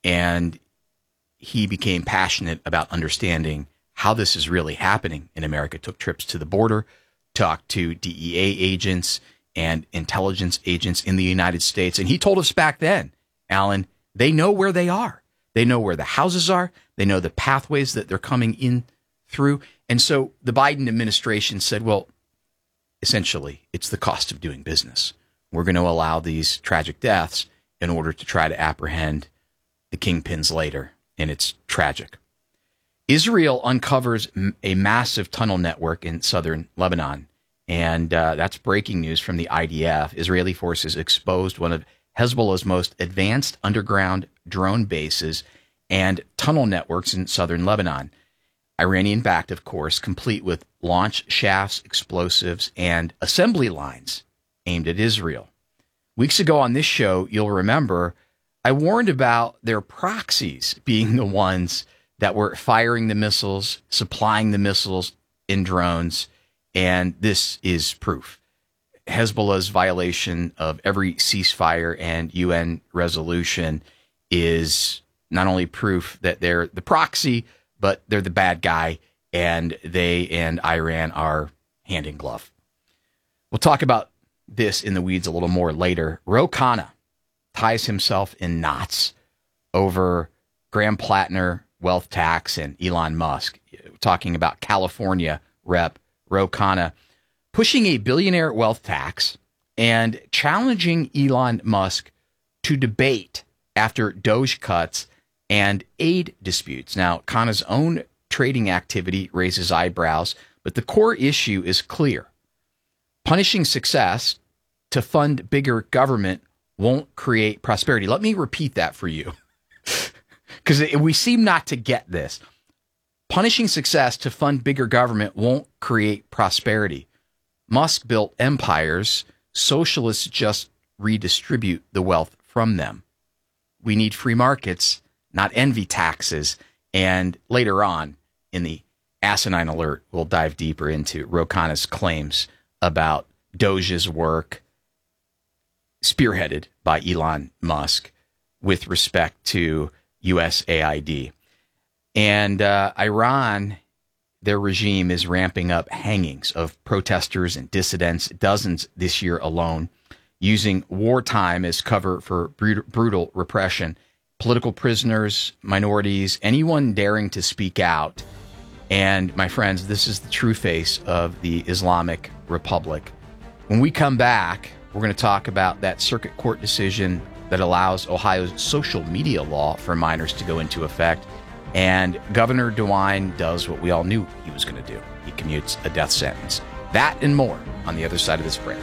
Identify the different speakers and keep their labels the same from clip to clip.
Speaker 1: And he became passionate about understanding how this is really happening in America. Took trips to the border, talked to DEA agents and intelligence agents in the United States. And he told us back then, Alan, they know where they are. They know where the houses are. They know the pathways that they're coming in through. And so the Biden administration said, well, essentially, it's the cost of doing business. We're going to allow these tragic deaths in order to try to apprehend the kingpins later. And it's tragic. Israel uncovers a massive tunnel network in southern Lebanon. And that's breaking news from the IDF. Israeli forces exposed one of Hezbollah's most advanced underground drone bases and tunnel networks in southern Lebanon. Iranian-backed, of course, complete with launch shafts, explosives, and assembly lines aimed at Israel. Weeks ago on this show, you'll remember, I warned about their proxies being the ones that were firing the missiles, supplying the missiles in drones, and this is proof. Hezbollah's violation of every ceasefire and UN resolution is not only proof that they're the proxy, but they're the bad guy, and they and Iran are hand in glove. We'll talk about this in the weeds a little more later. Ro Khanna ties himself in knots over Graham Plattner wealth tax and Elon Musk. Talking about California Rep. Ro Khanna pushing a billionaire wealth tax and challenging Elon Musk to debate after Doge cuts and aid disputes. Now, Khanna's own trading activity raises eyebrows, but the core issue is clear. Punishing success to fund bigger government won't create prosperity. Let me repeat that for you, because we seem not to get this. Punishing success to fund bigger government won't create prosperity. Musk built empires. Socialists just redistribute the wealth from them. We need free markets, not envy taxes. And later on in the Asinine Alert, we'll dive deeper into Ro Khanna's claims about Doge's work, spearheaded by Elon Musk, with respect to USAID. And Iran, their regime is ramping up hangings of protesters and dissidents, dozens this year alone, using wartime as cover for brutal repression. Political prisoners, minorities, anyone daring to speak out. And my friends, this is the true face of the Islamic Republic. When we come back, we're going to talk about that circuit court decision that allows Ohio's social media law for minors to go into effect. And Governor DeWine does what we all knew he was going to do. He commutes a death sentence. That and more on the other side of this break.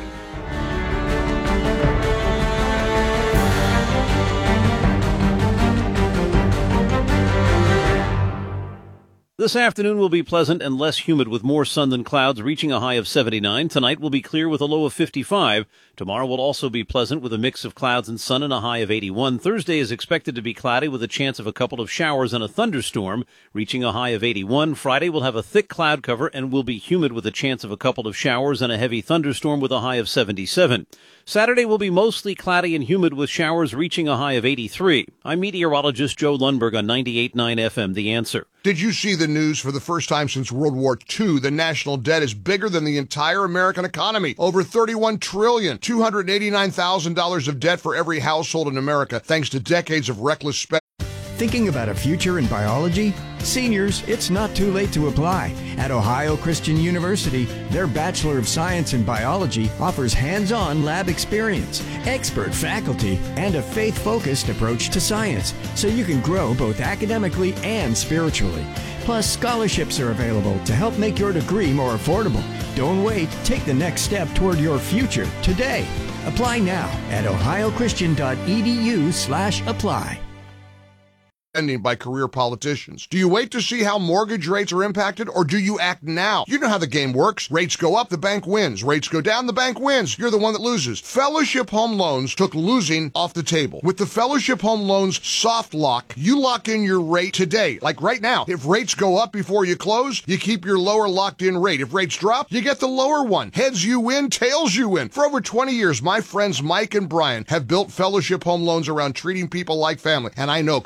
Speaker 2: This afternoon will be pleasant and less humid with more sun than clouds, reaching a high of 79. Tonight will be clear with a low of 55. Tomorrow will also be pleasant with a mix of clouds and sun and a high of 81. Thursday is expected to be cloudy with a chance of a couple of showers and a thunderstorm, reaching a high of 81. Friday will have a thick cloud cover and will be humid with a chance of a couple of showers and a heavy thunderstorm with a high of 77. Saturday will be mostly cloudy and humid with showers reaching a high of 83. I'm meteorologist Joe Lundberg on 98.9 FM, The Answer.
Speaker 3: Did you see the news? For the first time since World War II, the national debt is bigger than the entire American economy. Over $31 trillion, $289,000 of debt for every household in America, thanks to decades of reckless spending.
Speaker 4: Thinking about a future in biology? Seniors, it's not too late to apply. At Ohio Christian University, their Bachelor of Science in Biology offers hands-on lab experience, expert faculty, and a faith-focused approach to science, so you can grow both academically and spiritually. Plus, scholarships are available to help make your degree more affordable. Don't wait. Take the next step toward your future today. Apply now at ohiochristian.edu/apply.
Speaker 3: By career politicians. Do you wait to see how mortgage rates are impacted, or do you act now? You know how the game works. Rates go up, the bank wins. Rates go down, the bank wins. You're the one that loses. Fellowship Home Loans took losing off the table. With the Fellowship Home Loans soft lock, you lock in your rate today. Like right now, if rates go up before you close, you keep your lower locked in rate. If rates drop, you get the lower one. Heads you win, tails you win. For over 20 years, my friends Mike and Brian have built Fellowship Home Loans around treating people like family. And I know